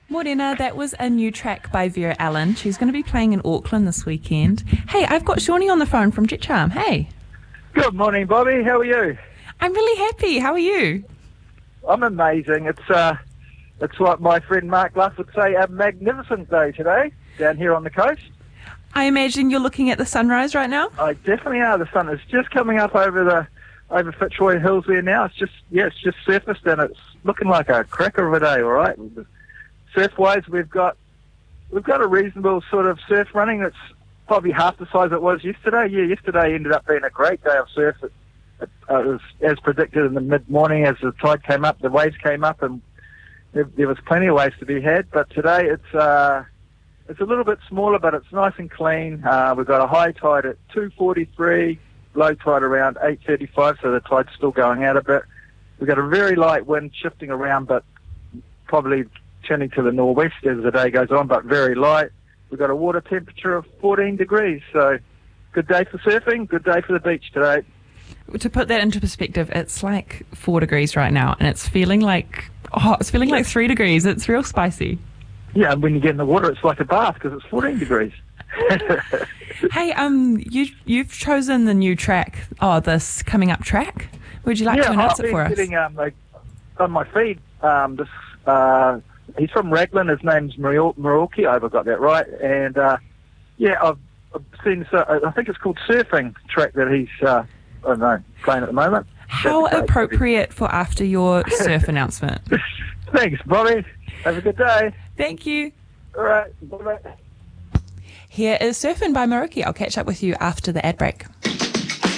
Morena, that was a new track by Vera Allen. She's going to be playing in Auckland this weekend. Hey, I've got Shawnee on the phone from Jet Charm. Hey. Good morning, Bobby. How are you? I'm really happy. How are you? I'm amazing. It's what my friend Mark Luff would say, a magnificent day today down here on the coast. I imagine you're looking at the sunrise right now? I definitely are. The sun is just coming up over Fitzroy Hills there now. It's just surfaced and it's looking like a cracker of a day, all right? Surf-wise, we've got a reasonable sort of surf running that's probably half the size it was yesterday. Yeah, yesterday ended up being a great day of surf. It was as predicted in the mid-morning as the tide came up, the waves came up, and there was plenty of waves to be had. But today it's a little bit smaller, but it's nice and clean. We've got a high tide at 2:43, low tide around 8:35, so the tide's still going out a bit. We've got a very light wind shifting around, but probably turning to the northwest as the day goes on, but very light. We've got a water temperature of 14 degrees, so good day for surfing, good day for the beach today. To put that into perspective, it's like 4 degrees right now, and it's feeling like 3 degrees. It's real spicy. Yeah, and when you get in the water, it's like a bath because it's 14 degrees. Hey, you've chosen the new track. Oh, this coming up track. Would you like to announce it for us? Yeah, I've been getting on my feed. He's from Raglan. His name's Moroki. I hope I got that right. And I've seen. I think it's called Surfing track that he's playing at the moment. How appropriate for after your surf announcement. Thanks, Bobby. Have a good day. Thank you. All right. Bye-bye. Here is Surfing by Moroki. I'll catch up with you after the ad break.